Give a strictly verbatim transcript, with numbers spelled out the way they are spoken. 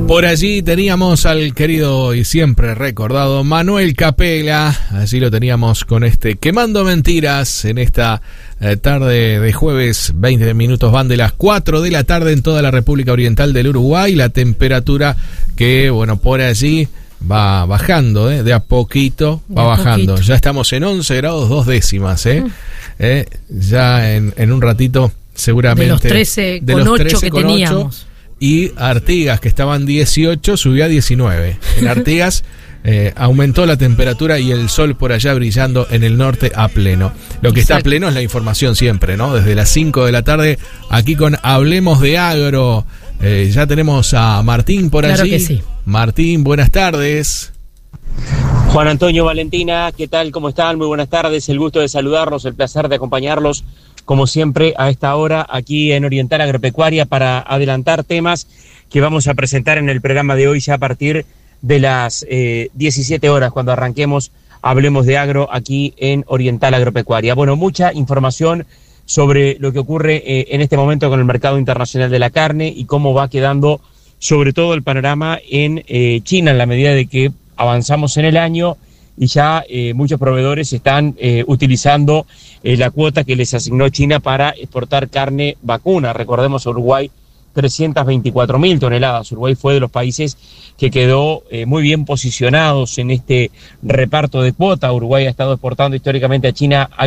Por allí teníamos al querido y siempre recordado Manuel Capela. Así lo teníamos con este Quemando Mentiras en esta eh, tarde de jueves. Veinte minutos van de las cuatro de la tarde en toda la República Oriental del Uruguay. La temperatura que, bueno, por allí va bajando, ¿eh? De a poquito va de bajando. Poquito. Ya estamos en once grados dos décimas, ¿eh? Mm. eh ya en, en un ratito seguramente. De los trece con ocho que teníamos. Y Artigas, que estaban dieciocho, subió a diecinueve. En Artigas eh, aumentó la temperatura y el sol por allá brillando en el norte a pleno. Lo que Exacto. está a pleno es la información siempre, ¿no? Desde las cinco de la tarde, aquí con Hablemos de Agro. Eh, ya tenemos a Martín por claro allí. Que sí. Martín, buenas tardes. Juan Antonio, Valentina, ¿qué tal? ¿Cómo están? Muy buenas tardes, el gusto de saludarlos, el placer de acompañarlos, como siempre, a esta hora aquí en Oriental Agropecuaria para adelantar temas que vamos a presentar en el programa de hoy ya a partir de las eh, diecisiete horas, cuando arranquemos Hablemos de Agro aquí en Oriental Agropecuaria. Bueno, mucha información sobre lo que ocurre eh, en este momento con el mercado internacional de la carne y cómo va quedando sobre todo el panorama en eh, China en la medida de que avanzamos en el año y ya eh, muchos proveedores están eh, utilizando eh, la cuota que les asignó China para exportar carne vacuna. Recordemos a Uruguay, trescientas veinticuatro mil toneladas. Uruguay fue de los países que quedó eh, muy bien posicionados en este reparto de cuota. Uruguay ha estado exportando históricamente a China